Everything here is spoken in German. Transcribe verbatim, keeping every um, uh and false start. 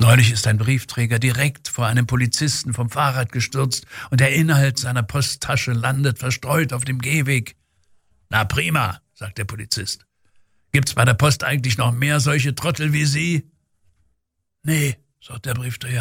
Neulich ist ein Briefträger direkt vor einem Polizisten vom Fahrrad gestürzt und der Inhalt seiner Posttasche landet verstreut auf dem Gehweg. »Na prima«, sagt der Polizist. »Gibt's bei der Post eigentlich noch mehr solche Trottel wie Sie?« »Nee«, sagt der Briefträger.